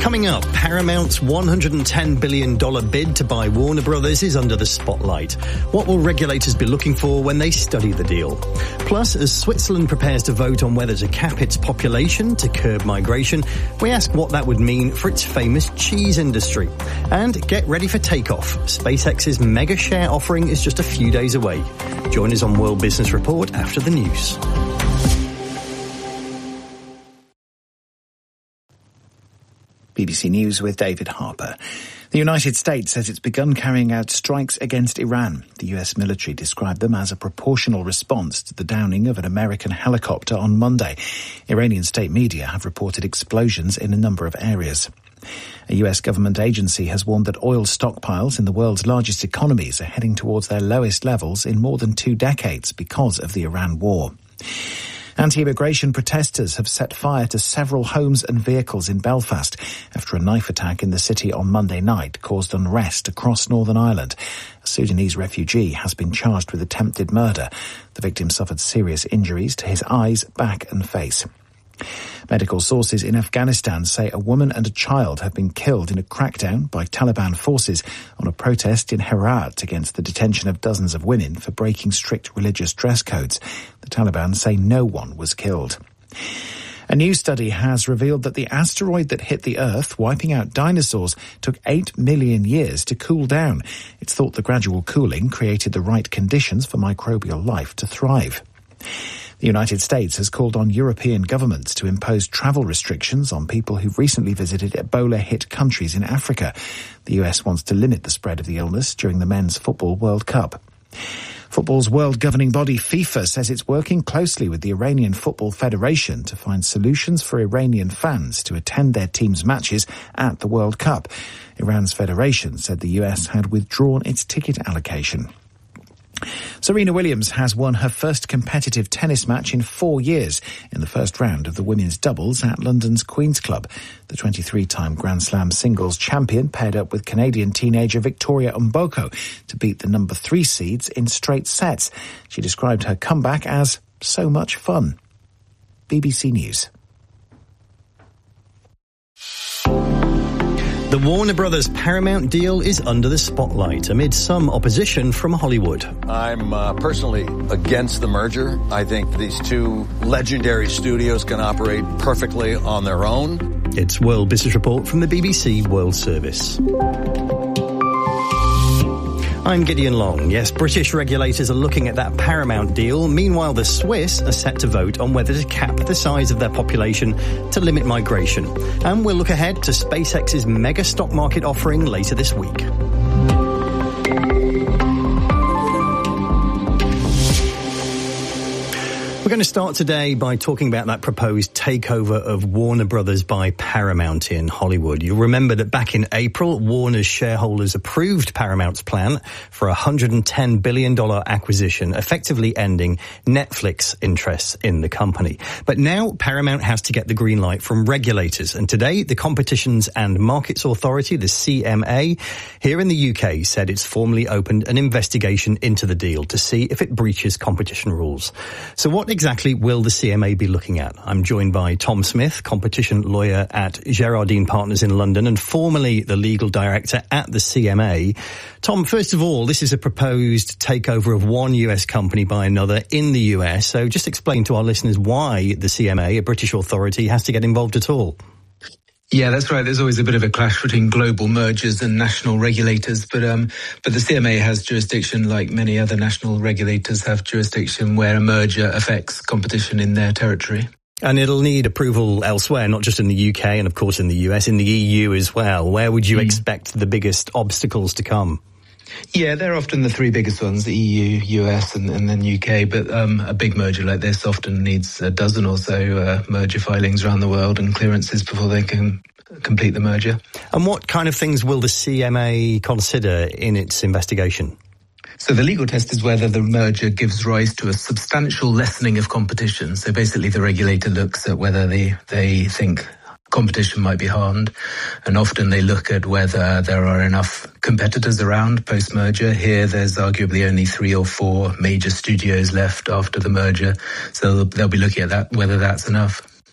Coming up, Paramount's $110 billion bid to buy Warner Brothers is under the spotlight. What will regulators be looking for when they study the deal? Plus, as Switzerland prepares to vote on whether to cap its population to curb migration, we ask what that would mean for its famous cheese industry. And get ready for takeoff. SpaceX's mega share offering is just a few days away. Join us on World Business Report after the news. BBC News with David Harper. The United States says it's begun carrying out strikes against Iran. The US military described them as a proportional response to the downing of an American helicopter on Monday. Iranian state media have reported explosions in a number of areas. A US government agency has warned that oil stockpiles in the world's largest economies are heading towards their lowest levels in more than 2 decades because of the Iran war. Anti-immigration protesters have set fire to several homes and vehicles in Belfast after a knife attack in the city on Monday night caused unrest across Northern Ireland. A Sudanese refugee has been charged with attempted murder. The victim suffered serious injuries to his eyes, back and face. Medical sources in Afghanistan say a woman and a child have been killed in a crackdown by Taliban forces on a protest in Herat against the detention of dozens of women for breaking strict religious dress codes. The Taliban say no one was killed. A new study has revealed that the asteroid that hit the Earth, wiping out dinosaurs, took 8 million years to cool down. It's thought the gradual cooling created the right conditions for microbial life to thrive. The United States has called on European governments to impose travel restrictions on people who've recently visited Ebola-hit countries in Africa. The US wants to limit the spread of the illness during the Men's Football World Cup. Football's world governing body FIFA says it's working closely with the Iranian Football Federation to find solutions for Iranian fans to attend their team's matches at the World Cup. Iran's federation said the US had withdrawn its ticket allocation. Serena Williams has won her first competitive tennis match in 4 years in the first round of the women's doubles at London's Queen's Club. The 23-time Grand Slam singles champion paired up with Canadian teenager Victoria Mboko to beat the number 3 seeds in straight sets. She described her comeback as so much fun. BBC News. The Warner Brothers Paramount deal is under the spotlight amid some opposition from Hollywood. I'm personally against the merger. I think these two legendary studios can operate perfectly on their own. It's World Business Report from the BBC World Service. I'm Gideon Long. Yes, British regulators are looking at that Paramount deal. Meanwhile, the Swiss are set to vote on whether to cap the size of their population to limit migration. And we'll look ahead to SpaceX's mega stock market offering later this week. We're going to start today by talking about that proposed takeover of Warner Brothers by Paramount in Hollywood. You'll remember that back in April, Warner's shareholders approved Paramount's plan for a $110 billion acquisition, effectively ending Netflix interests in the company. But now Paramount has to get the green light from regulators. And today, the Competitions and Markets Authority, the CMA, here in the UK, said it's formally opened an investigation into the deal to see if it breaches competition rules. So what exactly will the CMA be looking at? I'm joined by Tom Smith, competition lawyer at Gerardine Partners in London and formerly the legal director at the CMA. Tom, first of all, this is a proposed takeover of one US company by another in the US. So just explain to our listeners why the CMA, a British authority, has to get involved at all. Yeah, that's right. There's always a bit of a clash between global mergers and national regulators, but the CMA has jurisdiction, like many other national regulators have jurisdiction, where a merger affects competition in their territory. And it'll need approval elsewhere, not just in the UK and, of course, in the US, in the EU as well. Where would you expect the biggest obstacles to come? Yeah, they're often the 3 biggest ones, the EU, US and then UK, but a big merger like this often needs a dozen or so merger filings around the world and clearances before they can complete the merger. And what kind of things will the CMA consider in its investigation? So the legal test is whether the merger gives rise to a substantial lessening of competition. So basically the regulator looks at whether they think competition might be harmed, and often they look at whether there are enough competitors around post-merger. Here there's arguably only 3 or 4 major studios left after the merger, so they'll be looking at that, whether that's enough.